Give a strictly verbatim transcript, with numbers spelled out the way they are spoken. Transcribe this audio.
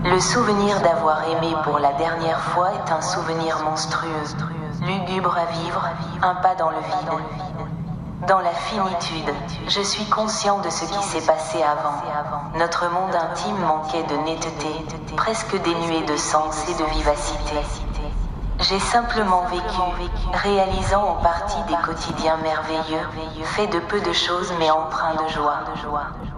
Le souvenir d'avoir aimé pour la dernière fois est un souvenir monstrueux, lugubre à vivre, un pas dans le vide. Dans la finitude, je suis conscient de ce qui s'est passé avant. Notre monde intime manquait de netteté, presque dénué de sens et de vivacité. J'ai simplement vécu, réalisant en partie des quotidiens merveilleux, faits de peu de choses mais empreints de joie.